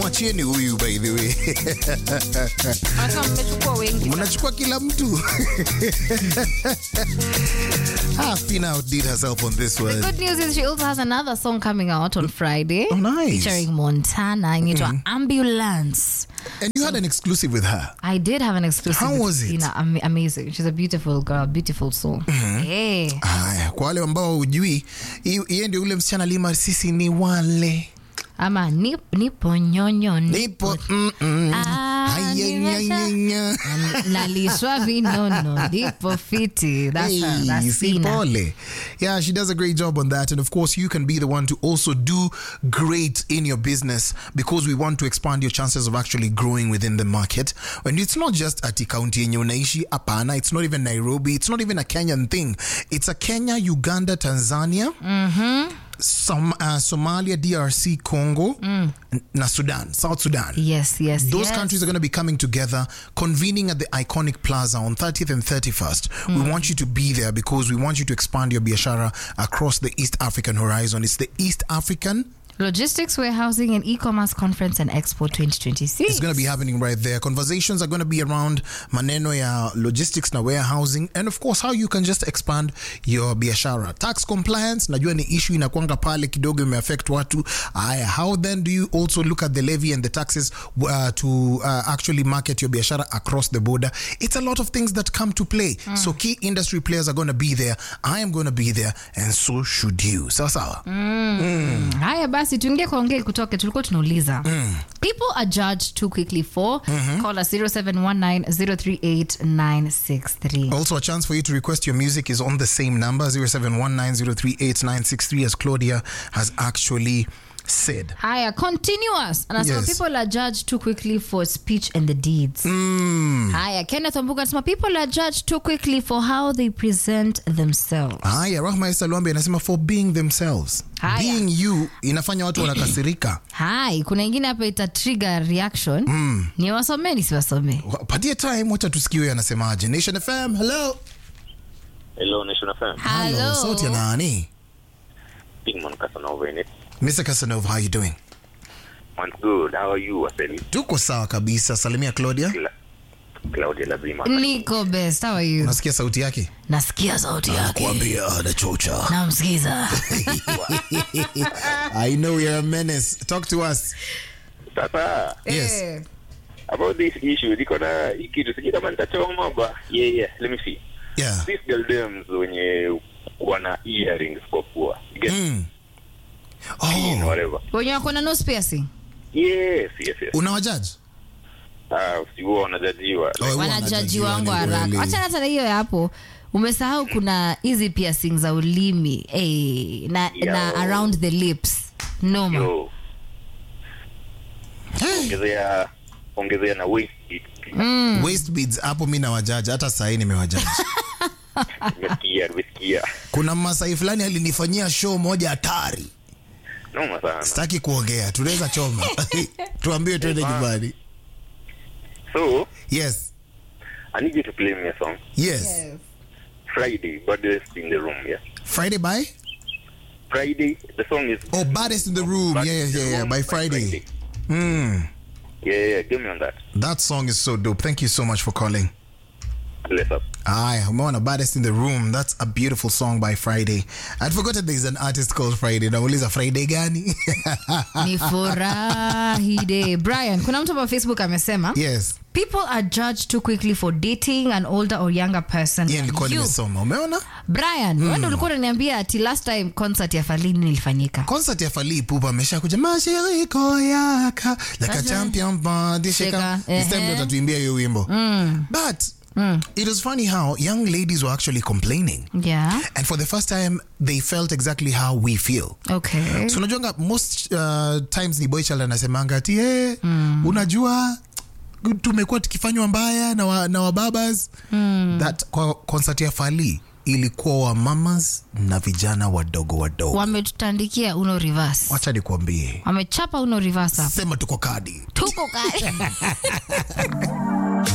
Mwachieni huyu by the way. Mnachukua kila mtu. Fina outdid herself on this one. The good news is she also has another song coming out on Friday. Oh, nice. Featuring Montana. Inaitwa Ambulance. And you had an exclusive with her. I did have an exclusive. How was it? Fina. Amazing. She's a beautiful girl, beautiful soul. Hey. Kwa wale ambao hujui, yeye ndio ule msichana lima sisi ni wale. Ama nipo nyonyo Nipo nalishwa vinono nipo fiti. That's Fina. Yeah, she does a great job on that, and of course you can be the one to also do great in your business, because we want to expand your chances of actually growing within the market. And it's not just ati county yenye unaishi, apana, it's not even Nairobi, it's not even a Kenyan thing. It's a Kenya, Uganda, Tanzania, Somalia, DRC, Congo, na Sudan, South Sudan. Yes. Those countries are going to be coming together, convening at the iconic plaza on 30th and 31st. We want you to be there because we want you to expand your biashara across the East African horizon. It's the East African Logistics, Warehousing and E-commerce Conference and Expo 2026. It's going to be happening right there. Conversations are going to be around maneno ya logistics na warehousing, and of course how you can just expand your biashara. Tax compliance, najua ni issue inakuanga pale kidogo imeaffect watu. How then do you also look at the levy and the taxes to actually market your biashara across the border? It's a lot of things that come to play. So key industry players are going to be there. I am going to be there, and so should you. Sawa. Haya basi tuingie kwa ongea kutoke, tulikuwa tunauliza. People are judged too quickly for. Call us 0719038963. Also a chance for you to request your music is on the same number 0719038963, as Claudia has actually said. Haya, continuous. Anasema people are judged too quickly for speech and the deeds. Haya, Kenneth Ombuga anasema people are judged too quickly for how they present themselves. Haya, Rahma Isa Luambi anasema for being themselves. Haya. Being you inafanya watu wanakasirika. Hai, kuna ingine hapa ita trigger reaction. Ni wasome ni siwasome. Patie time, wacha tusikiwe anasemaje. Nation FM, hello. Hello, Nation FM. Hello. Sauti ya nani? Pigman Casanova in it. Mr. Casanova, how are you doing? I'm good. How are you, Aseli? Tuko sawa kabisa. Salimia Claudia. Claudia lazima. Niko best. How are you? Unasikia sauti yake? Nasikia sauti yake. Kuambia anachocha. Namsikiza. I know you're a menace. Talk to us. Sasa. Yes. About this issue, niko na kitu sijui kama nitachoma ba. Yeah. Let me see. Yeah. These girl dames wenye wana earrings kwa pua. Whatever. Wenye wako na nose piercing? Yes. Unawajaji? Siwa wanajajiwa. Wanajaji wangu haraka. Acha hata hiyo hapo. Umesahau kuna easy piercing za ulimi na around the lips. No. Ongezea na waist bead. Waist beads hapo mimi nawajaji, hata sasa nimewajaji. Nimesikia. Kuna Masai fulani alinifanyia show moja hatari. Noma sana. Sitaki kuongea, tunaweza choma. Tuambie twende nyumbani. So, yes. I need you to play me a song. Yes. Friday, Baddest in the Room, yeah. Friday by? Friday, the song is... Oh, Baddest in the Room. Yeah, by Friday. Yeah, give me on that. That song is so dope. Thank you so much for calling. Bless up. I'm on a Baddest in the Room. That's a beautiful song by Friday. I'd forgotten there's an artist called Friday. Nauliza Friday gani? Ni furahi day. Brian, kuna mtu kwa Facebook amesema. Yes. People are judged too quickly for dating an older or younger person. Yeah, nilikuwa nimesoma. Umeona? Brian, wewe ulikuwa unaniambia ati last time concert ya Fally ilifanyika. Concert ya Fally Ipupa ameshakuja mashiriko yaka like a champion body shaker. This time ndo tatuimbia hiyo wimbo. But it was funny how young ladies were actually complaining. Yeah. And for the first time, they felt exactly how we feel. Okay. So unajua most times ni boy child anasemanga ati unajua tumekuwa tukifanywa mbaya na wababas. That concert ya Fally ilikuwa wa mamas na vijana wadogo. Wametutandikia uno reverse. Wacha nikwambie. Wamechapa uno reverse hapa. Sema tuko kadi. Tuko kadi.